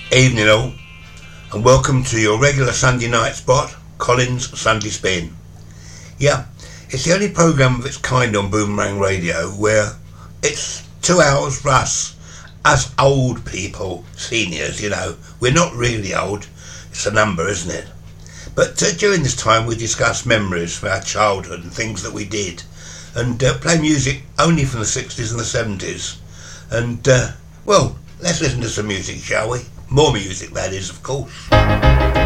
Evening all, and welcome to your regular Sunday night spot, Colin's Sunday Spin. Yeah, it's the only programme of its kind on Boomerang Radio where it's 2 hours for us old people, seniors, you know. We're not really old, it's a number, isn't it? But during this time we discuss memories of our childhood and things that we did, and play music only from the 60s and the 70s. And, well, let's listen to some music, shall we? More music, that is, of course.